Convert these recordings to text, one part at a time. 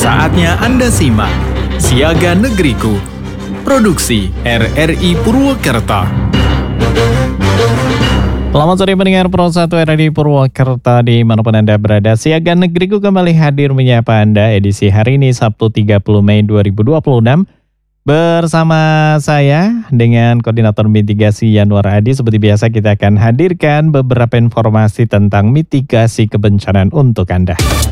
Saatnya Anda simak Siaga Negeriku, produksi RRI Purwokerto. Selamat sore pendengar Pro 1 RRI Purwokerto dimanapun Anda berada. Siaga Negeriku kembali hadir menyapa Anda edisi hari ini Sabtu 30 Mei 2026. Bersama saya dengan Koordinator Mitigasi Yanuar Adi, seperti biasa kita akan hadirkan beberapa informasi tentang mitigasi kebencanaan untuk Anda.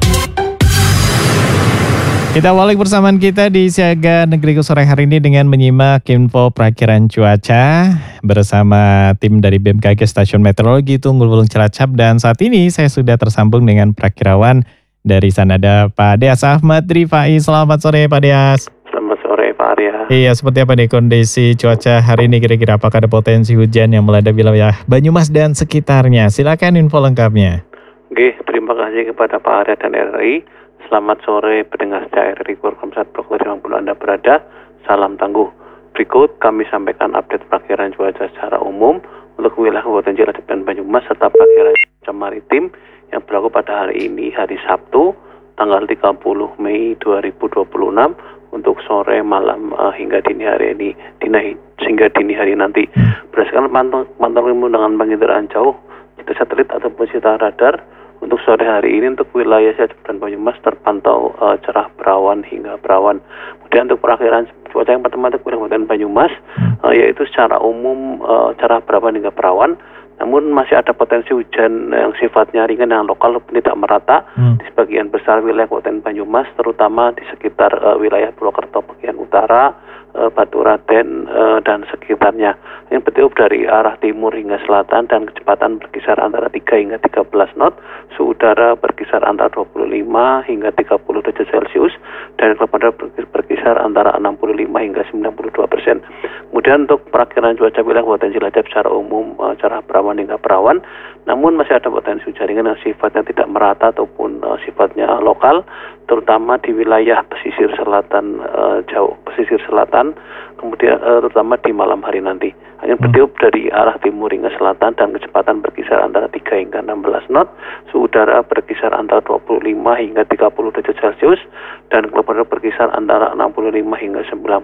Kita awali persamaan kita di Siaga Negeriku sore hari ini dengan menyimak info perakiraan cuaca bersama tim dari BMKG Stasiun Meteorologi Tunggul Wulung Cilacap, dan saat ini saya sudah tersambung dengan perakirawan dari sana, ada Pak Deas Ahmad Rifai. Selamat sore Pak Deas. Selamat sore Pak Arya. Iya, seperti apa nih kondisi cuaca hari ini, kira-kira apakah ada potensi hujan yang melanda wilayah Banyumas dan sekitarnya? Silakan info lengkapnya. Oke, terima kasih kepada Pak Arya dan RRI. Selamat sore pendengar setia RRI Program 1 Blok 50 Anda berada. Salam tangguh. Berikut kami sampaikan update perakiraan cuaca secara umum untuk wilayah Kabupaten Cilacap dan Banyumas serta perakiraan cuaca maritim yang berlaku pada hari ini, hari Sabtu, tanggal 30 Mei 2026 untuk sore, malam hingga dini hari ini, hingga dini hari nanti. Berdasarkan pantauan ilmu dengan penginderaan jauh, cita satelit ataupun cita radar, untuk sore hari ini untuk wilayah Cilacap dan Banyumas terpantau cerah berawan hingga berawan. Kemudian untuk perakiraan cuaca yang pertama untuk wilayah Banyumas, yaitu secara umum cerah berawan hingga berawan. Namun masih ada potensi hujan yang sifatnya ringan dan lokal walaupun tidak merata di sebagian besar wilayah Kabupaten Banyumas, terutama di sekitar wilayah Purwokerto bagian utara, Baturaden dan sekitarnya. Yang bertiup dari arah timur hingga selatan dan kecepatan berkisar antara 3 hingga 13 knot, suhu udara berkisar antara 25 hingga 30 derajat Celcius, dan kelembapan berkisar antara 65 hingga 92%. Kemudian untuk perakiraan cuaca wilayah Kabupaten Cilacap secara umum cerah berawan hingga berawan, namun masih ada potensi hujan ringan yang sifatnya tidak merata ataupun sifatnya lokal, terutama di wilayah pesisir selatan pesisir selatan, kemudian terutama di malam hari nanti. Angin bertiup dari arah timur hingga selatan dan kecepatan berkisar antara 3 hingga 16 knot, suhu udara berkisar antara 25 hingga 30 derajat Celcius, dan kelembapan berkisar antara 65 hingga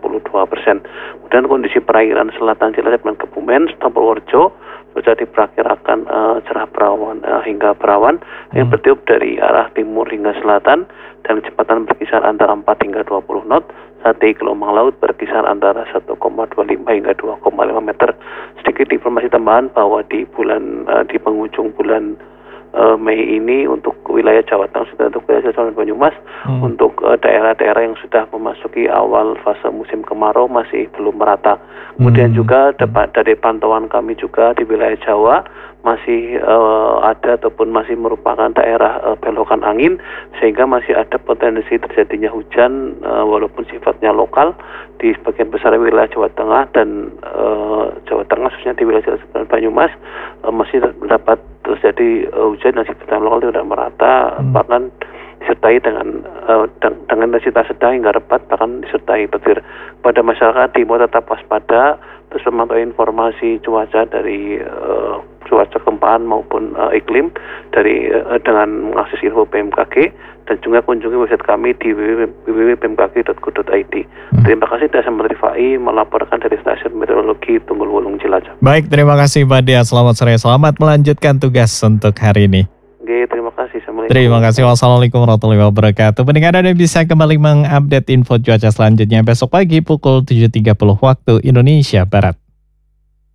92%. Kemudian kondisi perairan selatan Cilacap dan Kebumen serta Purworejo cuaca diperkirakan cerah berawan hingga berawan, yang bertiup dari arah timur hingga selatan dan kecepatan berkisar antara 4 hingga 20 knot. Saat ini gelombang laut berkisar antara 1,25 hingga 2,5 meter. Sedikit informasi tambahan bahwa di penghujung bulan Mei ini untuk wilayah Jawa Tengah sudah untuk wilayah Jawa Tengah dan Banyumas, untuk daerah-daerah yang sudah memasuki awal fase musim kemarau masih belum merata. Kemudian juga dari pantauan kami juga di wilayah Jawa masih ada ataupun masih merupakan daerah belokan angin, sehingga masih ada potensi terjadinya hujan walaupun sifatnya lokal di sebagian besar wilayah Jawa Tengah dan Jawa Tengah, khususnya di wilayah Cilacap dan Banyumas masih dapat terjadi hujan yang sifatnya lokal tidak merata, bahkan disertai dengan intensitas sedang hingga lebat, bahkan disertai petir. Pada masyarakat diimbau tetap waspada, terus memantau informasi cuaca dari cuaca gempaan maupun iklim dengan mengakses info BMKG, dan juga kunjungi website kami di www.bmkg.go.id. Terima kasih, Deas Ahmad Rifai melaporkan dari Stasiun Meteorologi Tunggul Wulung Cilacap. Baik, terima kasih Pak Deas. Selamat sore, selamat melanjutkan tugas untuk hari ini. Oke, terima kasih. Terima kasih. Wassalamualaikum warahmatullahi wabarakatuh. Pendengar, Anda bisa kembali mengupdate info cuaca selanjutnya besok pagi pukul 7.30 waktu Indonesia Barat.